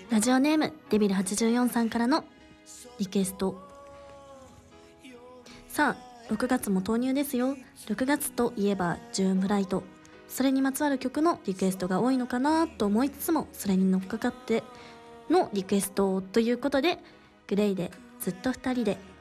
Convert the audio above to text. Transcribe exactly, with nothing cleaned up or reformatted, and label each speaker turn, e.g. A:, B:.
A: ラジオネームデビルはちじゅうよんさんからのリクエスト。さあろくがつも投入ですよ。ろくがつといえばジューンフライト、それにまつわる曲のリクエストが多いのかなと思いつつも、それに乗っかかってのリクエストということで、グレイでずっと二人で